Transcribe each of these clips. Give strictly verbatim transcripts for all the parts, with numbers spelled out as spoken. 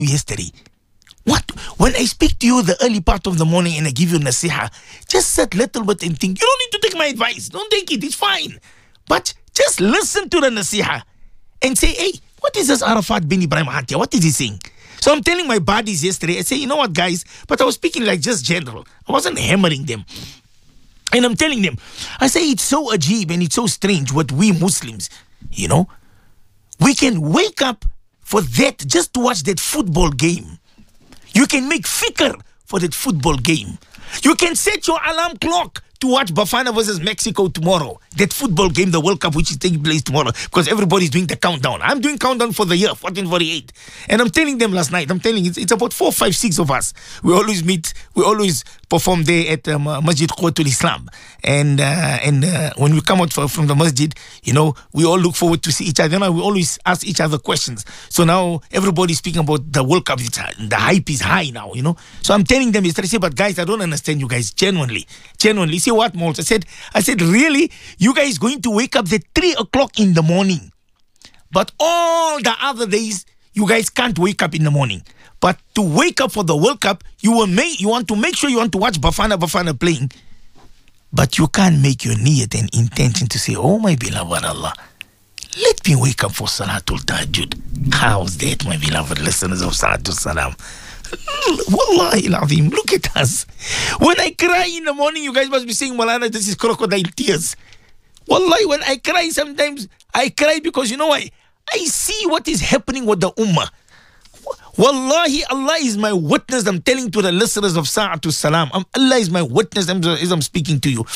yesterday. What? When I speak to you the early part of the morning and I give you nasiha, just sit a little bit and think. You don't need to take my advice. Don't take it. It's fine. But just listen to the nasiha and say, hey, what is this Arafat bin Ibrahim Hatia? What is he saying? So I'm telling my buddies yesterday, I say, you know what, guys? But I was speaking like just general. I wasn't hammering them. And I'm telling them, I say it's so ajib and it's so strange what we Muslims, you know, we can wake up for that just to watch that football game. You can make fikr for that football game. You can set your alarm clock to watch Bafana versus Mexico tomorrow. That football game, the World Cup, which is taking place tomorrow, because everybody's doing the countdown. I'm doing countdown for the year, fourteen forty-eight. And I'm telling them last night, I'm telling it's, it's about four, five, six of us. We always meet, we always perform there at um, Masjid Quwwatul Islam. And uh, and uh, when we come out for, from the masjid, you know, we all look forward to see each other. And we always ask each other questions. So now everybody's speaking about the World Cup. It's, the hype is high now, you know. So I'm telling them, yesterday, but guys, I don't understand you guys, genuinely. Genuinely. See what, Mols? I said, I said, really? You guys going to wake up at three o'clock in the morning. But all the other days, you guys can't wake up in the morning. But to wake up for the World Cup, you will make, you want to make sure you want to watch Bafana Bafana playing. But you can't make your niyat and intention to say, oh my beloved Allah, let me wake up for Salatul Tahajjud. How's that, my beloved listeners of Salatul Salam? Wallahi al-Azim, look at us. When I cry in the morning, you guys must be saying, Malana, this is crocodile tears. Wallahi, when I cry sometimes, I cry because, you know why? I see what is happening with the Ummah. Wallahi, Allah is my witness. I'm telling to the listeners of Sa'atul Salam. Um, Allah is my witness as I'm speaking to you.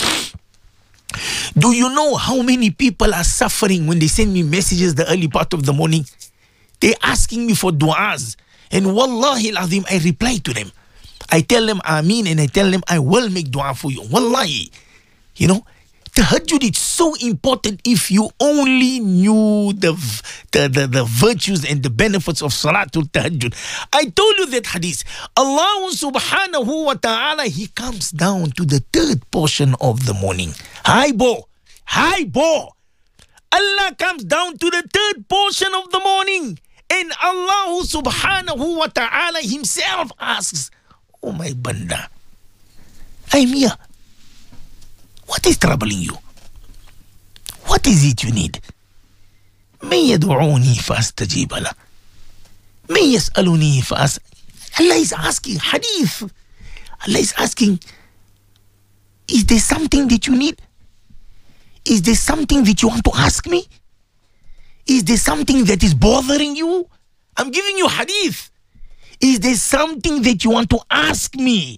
Do you know how many people are suffering when they send me messages the early part of the morning? They're asking me for du'as. And Wallahi al-Azim, I reply to them. I tell them Ameen and I tell them I will make dua for you. Wallahi. You know, Tahajjud is so important. If you only knew the, the, the, the virtues and the benefits of Salatul Tahajjud. I told you that hadith. Allah subhanahu wa ta'ala, He comes down to the third portion of the morning. Hi, bo. Hi, bo. Allah comes down to the third portion of the morning. And Allah subhanahu wa ta'ala Himself asks, oh my banda, I'm here. What is troubling you? What is it you need? من يدعوني فأستجيب له من يسألني فأس Allah is asking, hadith. Allah is asking, is there something that you need? Is there something that you want to ask me? Is there something that is bothering you? I'm giving you hadith. Is there something that you want to ask me?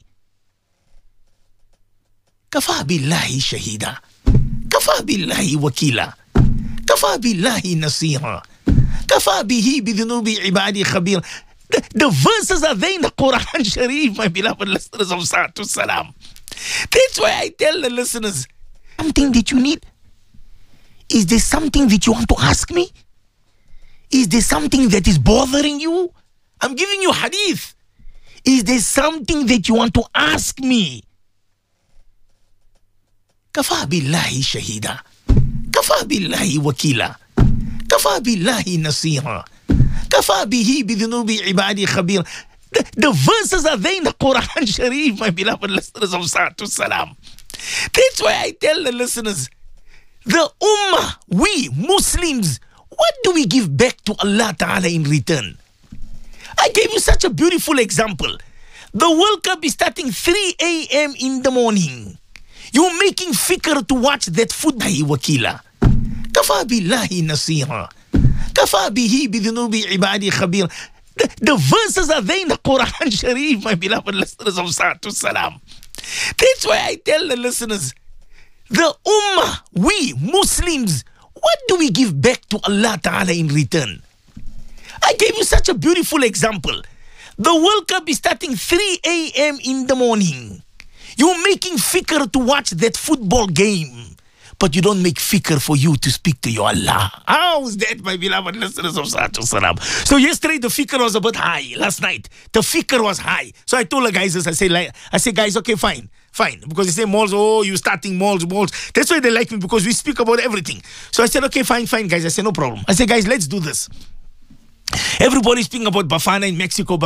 كفى بالله شهيدا كفى بالله وكيلا كفى بالله نصيرا كفى به بذنوب عبادي خبير. The, the verses are there in the Quran Sharif, my beloved listeners of Salatul Salam. That's why I tell the listeners, something that you need. Is there something that you want to ask me? Is there something that is bothering you? I'm giving you hadith. Is there something that you want to ask me? كفى بالله شهيدا كفى بالله وكيلا كفى بالله نصيرا كفى به بذنوب عبادي خبير. The, the verses are there in the Quran Sharif, my beloved listeners of Salatul Salam. That's why I tell the listeners, the Ummah, we Muslims, what do we give back to Allah Ta'ala in return? I gave you such a beautiful example. The World Cup is starting three a m in the morning. You're making fikr to watch that football. Wakila. Kafa billahi nasira. Kafa bihi bidhunubi ibadi khabir. The, the verses are there in the Quran Sharif, my beloved listeners of Salatul Salam. That's why I tell the listeners, the Ummah, we Muslims, what do we give back to Allah Ta'ala in return? I gave you such a beautiful example. The World Cup is starting three a m in the morning. You're making fikr to watch that football game, but you don't make fikr for you to speak to your Allah. How's that, my beloved listeners of Salatul Salam? So yesterday the fikr was a bit high. Last night the fikr was high. So I told the guys, I say, like, I say, guys, okay, fine, fine, because they say malls. Oh, you starting malls, malls. That's why they like me, because we speak about everything. So I said, okay, fine, fine, guys. I said, no problem. I said, guys, let's do this. Everybody's speaking about Bafana in Mexico.